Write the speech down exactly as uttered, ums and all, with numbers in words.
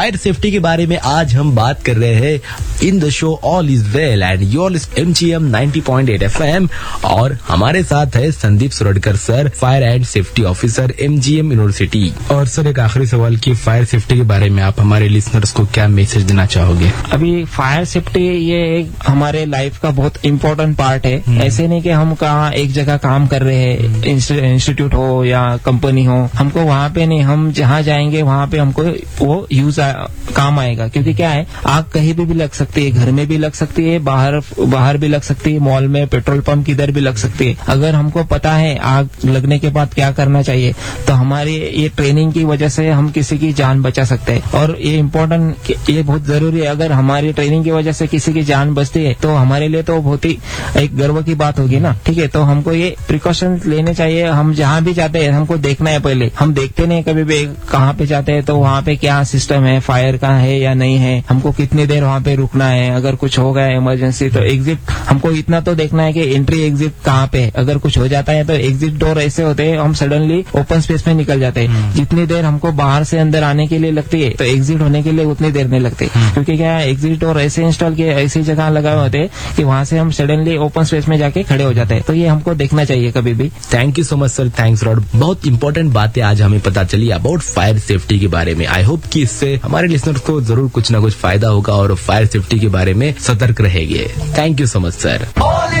Fire safety के बारे में आज हम बात कर रहे हैं in the show all is well and your MGM ninety point eight FM और हमारे साथ है Sandeep Suradkar sir, fire and safety officer MGM university. और सर एक आखिरी सवाल की फायर सेफ्टी के बारे में आप हमारे लिसनर्स को क्या मैसेज देना चाहोगे? अभी फायर सेफ्टी ये एक हमारे लाइफ का बहुत इम्पोर्टेंट पार्ट है। ऐसे नहीं कि हम कहाँ एक जगह काम कर रहे हैं, इंस्टीट्यूट हो या कंपनी हो, हमको वहाँ पे नहीं, हम जहाँ जाएंगे वहाँ पे हमको वो यूज आ, काम आएगा। क्योंकि क्या है, आग कहीं भी भी लग सकती है, घर में भी लग सकती है, बाहर बाहर भी लग सकती है, मॉल में, पेट्रोल पंप किधर भी लग सकती है। अगर हमको पता है आग लगने के बाद क्या करना चाहिए, तो हमारी ये ट्रेनिंग की वजह से हम किसी की जान बचा सकते हैं। और ये इम्पोर्टेंट, ये बहुत जरूरी है। अगर हमारी ट्रेनिंग की वजह से किसी की जान बचती है तो हमारे लिए तो बहुत ही एक गर्व की बात होगी ना। ठीक है, तो हमको ये प्रिकॉशंस लेने चाहिए। हम जहाँ भी जाते हैं हमको देखना है, पहले हम देखते नहीं कभी भी कहाँ पे जाते हैं तो वहाँ पे क्या सिस्टम है, फायर का है या नहीं है, हमको कितनी देर वहाँ पे रुकना है, अगर कुछ हो गया इमरजेंसी तो एग्जिट, हमको इतना तो देखना है कि एंट्री एग्जिट कहाँ पे है। अगर कुछ हो जाता है तो एग्जिट डोर ऐसे होते हैं, हम सडनली ओपन स्पेस में निकल जाते हैं। जितनी देर हमको बाहर से अंदर आने के लिए लगती है तो एग्जिट होने के लिए उतनी देर नहीं लगती। क्योंकि क्या है, एग्जिट डोर ऐसे इंस्टॉल किए, ऐसी जगह लगाए होते हैं कि वहाँ से हम सडनली ओपन स्पेस में जाके खड़े हो जाते हैं। तो ये हमको देखना चाहिए कभी भी। Thank you so much sir, thanks rod. बहुत इंपॉर्टेंट बातें आज हमें पता चली अबाउट फायर सेफ्टी के बारे में। आई होप कि इससे हमारे लिसनर्स को जरूर कुछ ना कुछ फायदा होगा और फायर सेफ्टी के बारे में सतर्क रहेंगे। Thank you so much sir.